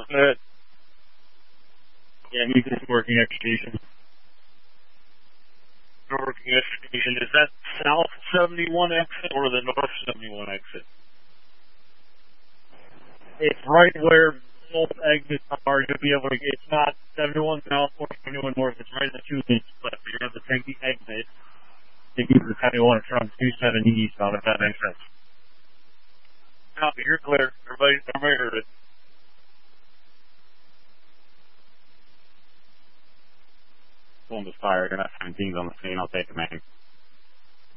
Yeah, he's just working execution. Working execution. Is that South 71 exit or the North 71 exit? It's right where both exits are. You'll be able to. It's not 71 South or 71 North. It's right in the 2 inch split. You have to take the exit. If you the 71 from 270 eastbound, if that makes sense. Copy. You're clear. Everybody heard it. Pulling the fire. You're not 17's on the scene. I'll take the main.